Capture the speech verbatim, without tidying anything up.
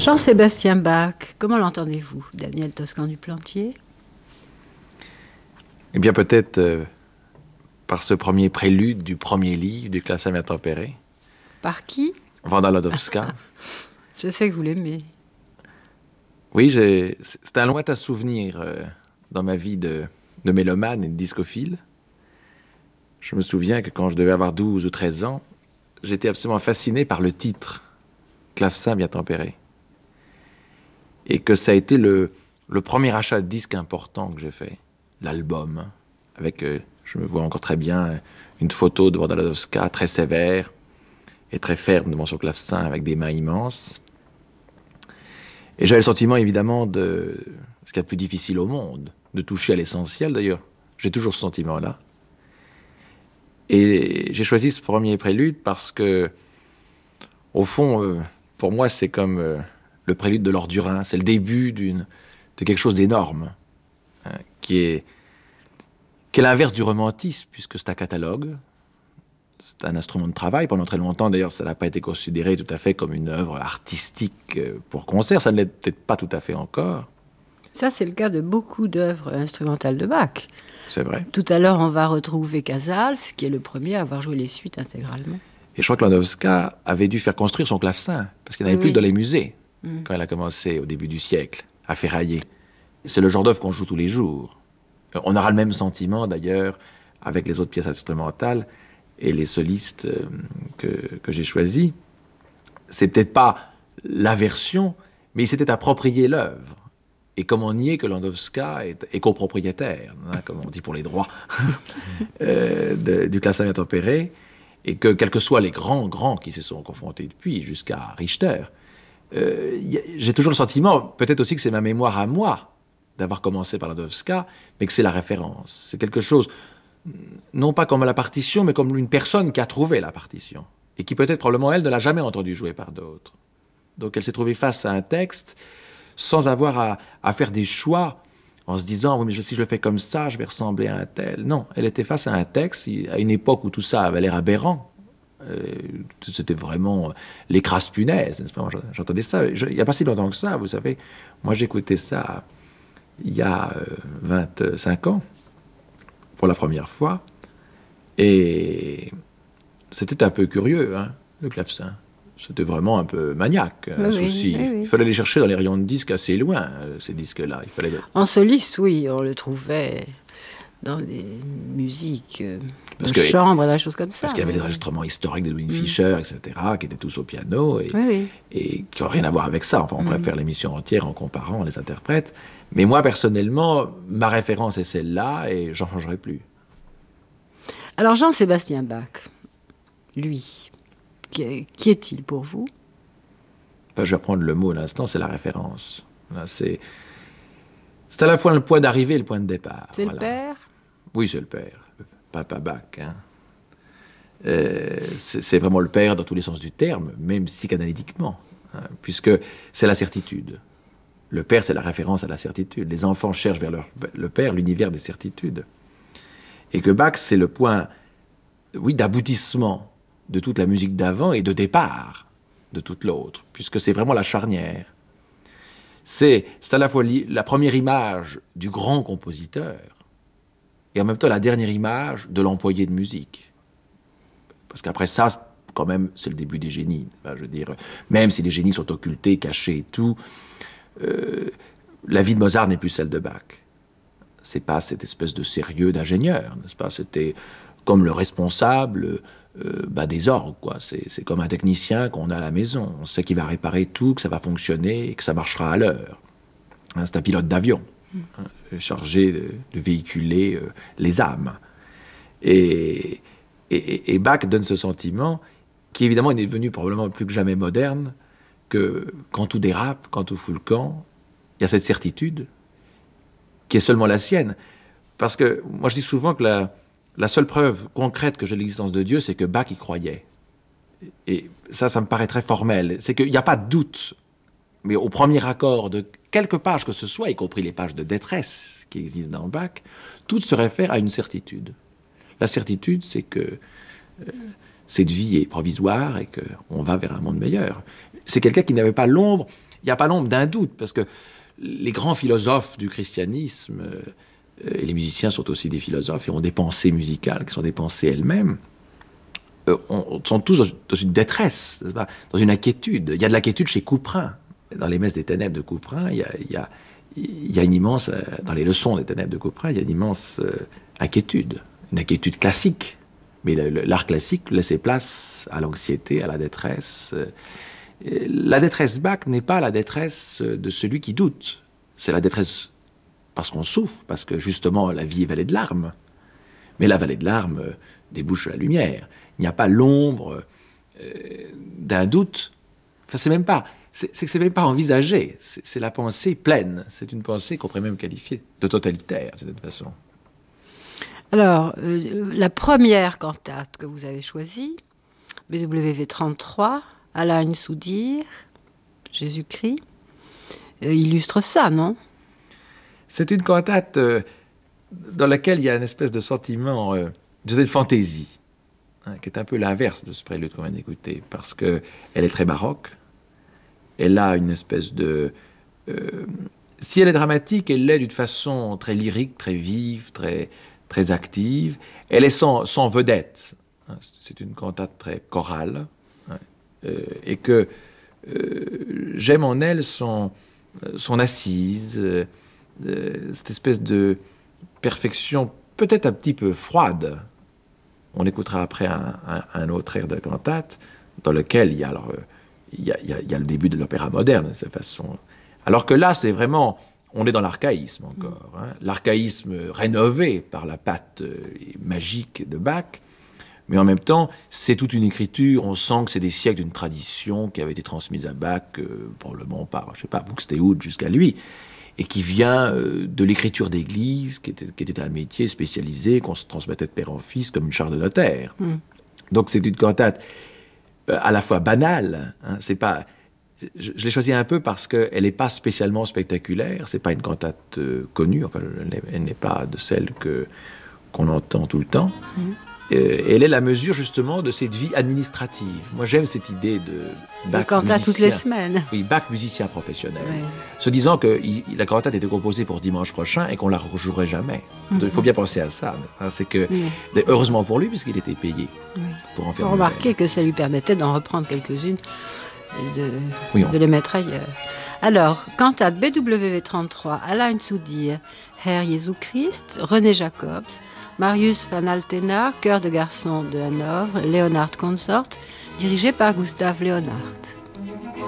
Jean-Sébastien Bach, comment l'entendez-vous, Daniel Toscan du Plantier? Eh bien, peut-être euh, par ce premier prélude du premier livre du Clavecin tempéré. Par qui? Wanda Landowska. Je sais que vous l'aimez. Oui, j'ai... c'est un lointain souvenir euh, dans ma vie de, de mélomane et de discophile. Je me souviens que quand je devais avoir douze ou treize ans, j'étais absolument fasciné par le titre « Clavecin bien tempéré ». Et que ça a été le, le premier achat de disque important que j'ai fait, l'album, avec, euh, je me vois encore très bien, une photo de Wanda Landowska, très sévère et très ferme devant son clavecin, avec des mains immenses. Et j'avais le sentiment, évidemment, de ce qu'il y a de plus difficile au monde, de toucher à l'essentiel, d'ailleurs. J'ai toujours ce sentiment-là. Et j'ai choisi ce premier prélude parce que, au fond, euh, pour moi, c'est comme euh, le prélude de Lord Durin. C'est le début d'une, de quelque chose d'énorme, hein, qui est, qui est l'inverse du romantisme, puisque c'est un catalogue, c'est un instrument de travail. Pendant très longtemps, d'ailleurs, ça n'a pas été considéré tout à fait comme une œuvre artistique pour concert. Ça ne l'est peut-être pas tout à fait encore. Ça, c'est le cas de beaucoup d'œuvres instrumentales de Bach. C'est vrai. Tout à l'heure, on va retrouver Casals, qui est le premier à avoir joué les suites intégralement. Et je crois que Landowska avait dû faire construire son clavecin, parce qu'il n'y en avait oui. plus dans les musées, mmh. quand elle a commencé au début du siècle, à ferrailler. C'est le genre d'œuvre qu'on joue tous les jours. On aura le même sentiment, d'ailleurs, avec les autres pièces instrumentales et les solistes euh, que, que j'ai choisis. C'est peut-être pas la version, mais il s'était approprié l'œuvre. Et comme on y est que Landowska est, est copropriétaire, hein, comme on dit pour les droits, euh, de, du Clavecin bien tempéré, et que quels que soient les grands, grands qui se sont confrontés depuis, jusqu'à Richter, euh, y a, j'ai toujours le sentiment, peut-être aussi que c'est ma mémoire à moi, d'avoir commencé par Landowska, mais que c'est la référence. C'est quelque chose, non pas comme la partition, mais comme une personne qui a trouvé la partition, et qui peut-être, probablement, elle, ne l'a jamais entendue jouer par d'autres. Donc elle s'est trouvée face à un texte, sans avoir à, à faire des choix, en se disant, oui, mais si je le fais comme ça, je vais ressembler à un tel. Non, elle était face à un texte, à une époque où tout ça avait l'air aberrant. Euh, c'était vraiment les crasses punaises, n'est-ce pas? J'entendais ça. Je, il n'y a pas si longtemps que ça, vous savez. Moi, j'écoutais ça il y a euh, vingt-cinq ans, pour la première fois. Et c'était un peu curieux, hein, le clavecin. C'était vraiment un peu maniaque, un oui, souci. Oui, oui. Il fallait les chercher dans les rayons de disques assez loin, ces disques-là. Il fallait... En soliste, oui, on le trouvait dans des musiques euh, de que, chambre, des choses comme ça. Parce qu'il y avait oui. des enregistrements historiques de Louis mmh. Fischer, et cetera, qui étaient tous au piano, et, oui, oui. et qui n'ont rien à voir avec ça. Enfin, on mmh. pourrait faire l'émission entière en comparant les interprètes. Mais moi, personnellement, ma référence est celle-là, et j'en changerai plus. Alors, Jean-Sébastien Bach, lui... Qui est-il pour vous? Enfin, je vais reprendre le mot à l'instant, c'est la référence. C'est, c'est à la fois le point d'arrivée et le point de départ. C'est voilà. le père? Oui, c'est le père. Papa Bach. Hein. Euh, c'est, c'est vraiment le père dans tous les sens du terme, même psychanalytiquement, hein, puisque c'est la certitude. Le père, c'est la référence à la certitude. Les enfants cherchent vers leur, le père l'univers des certitudes. Et que Bach, c'est le point, oui, d'aboutissement de toute la musique d'avant et de départ de toute l'autre, puisque c'est vraiment la charnière. C'est, c'est à la fois li- la première image du grand compositeur et en même temps la dernière image de l'employé de musique. Parce qu'après ça, quand même, c'est le début des génies. Enfin, je veux dire, même si les génies sont occultés, cachés et tout, euh, la vie de Mozart n'est plus celle de Bach. C'est pas cette espèce de sérieux d'ingénieur, n'est-ce pas? C'était comme le responsable euh, bah, des orgues, quoi. C'est, c'est comme un technicien qu'on a à la maison. On sait qu'il va réparer tout, que ça va fonctionner et que ça marchera à l'heure. Hein, c'est un pilote d'avion, mmh. hein, chargé de, de véhiculer euh, les âmes. Et, et, et Bach donne ce sentiment qui, évidemment, est devenu probablement plus que jamais moderne, que quand tout dérape, quand tout fout le camp, il y a cette certitude qui est seulement la sienne. Parce que moi, je dis souvent que la... La seule preuve concrète que j'ai de l'existence de Dieu, c'est que Bach y croyait. Et ça, ça me paraît très formel. C'est qu'il n'y a pas de doute, mais au premier accord de quelques pages que ce soit, y compris les pages de détresse qui existent dans Bach, tout se réfère à une certitude. La certitude, c'est que euh, cette vie est provisoire et qu'on va vers un monde meilleur. C'est quelqu'un qui n'avait pas l'ombre, n'y a pas l'ombre d'un doute, parce que les grands philosophes du christianisme, euh, et les musiciens sont aussi des philosophes, et ont des pensées musicales qui sont des pensées elles-mêmes, euh, on, sont tous dans, dans une détresse, n'est-ce pas, dans une inquiétude. Il y a de l'inquiétude chez Couperin. Dans les messes des ténèbres de Couperin, il y a, il y a, il y a une immense, euh, dans les leçons des ténèbres de Couperin, il y a une immense euh, inquiétude, une inquiétude classique. Mais le, le, l'art classique laissait place à l'anxiété, à la détresse. Euh, La détresse Bach n'est pas la détresse de celui qui doute. C'est la détresse parce qu'on souffre, parce que justement la vie est vallée de larmes. Mais la vallée de larmes débouche la lumière. Il n'y a pas l'ombre euh, d'un doute. Enfin, c'est même pas, c'est, c'est que c'est même pas envisagé. C'est, c'est la pensée pleine. C'est une pensée qu'on pourrait même qualifier de totalitaire, de cette façon. Alors, euh, la première cantate que vous avez choisie, B W V trente-trois, Allein zu dir, Jésus-Christ, euh, illustre ça, non? C'est une cantate euh, dans laquelle il y a une espèce de sentiment, euh, de fantaisie, hein, qui est un peu l'inverse de ce prélude qu'on vient d'écouter, parce qu'elle est très baroque, elle a une espèce de... Euh, si elle est dramatique, elle l'est d'une façon très lyrique, très vive, très, très active. Elle est sans, sans vedette, hein, c'est une cantate très chorale, hein, euh, et que euh, j'aime en elle son, son assise, euh, euh, cette espèce de perfection peut-être un petit peu froide. On écoutera après un, un, un autre air de cantate dans lequel il y a, alors, euh, il y a, il y a, il y a le début de l'opéra moderne de cette façon. Alors que là, c'est vraiment, on est dans l'archaïsme encore, hein, l'archaïsme rénové par la patte euh, magique de Bach. Mais en même temps, c'est toute une écriture, on sent que c'est des siècles d'une tradition qui avait été transmise à Bach, euh, probablement par, je sais pas, Buxtehude jusqu'à lui, et qui vient euh, de l'écriture d'église, qui était, qui était un métier spécialisé, qu'on se transmettait de père en fils, comme une charte de notaire. Mm. Donc c'est une cantate euh, à la fois banale, hein, c'est pas... Je, je l'ai choisie un peu parce qu'elle n'est pas spécialement spectaculaire, c'est pas une cantate euh, connue, enfin, elle n'est, elle n'est pas de celle que, qu'on entend tout le temps. Mm. Euh, elle est la mesure justement de cette vie administrative. Moi j'aime cette idée de Bach musicien. Toutes les semaines. Oui, Bach musicien professionnel. Oui. Se disant que il, la cantate était composée pour dimanche prochain et qu'on la rejouerait jamais. Mm-hmm. Il faut bien penser à ça. Hein, c'est que, oui. Heureusement pour lui, puisqu'il était payé oui. pour en faire. Vous remarquez que ça lui permettait d'en reprendre quelques-unes et de, oui, on... de les mettre ailleurs. Alors, cantate B W V trente-trois, Allein zu dir, Herr Jesu Christ, René Jacobs, Marius van Altena, chœur de garçons de Hanovre, Leonard Consort, dirigé par Gustav Leonhardt.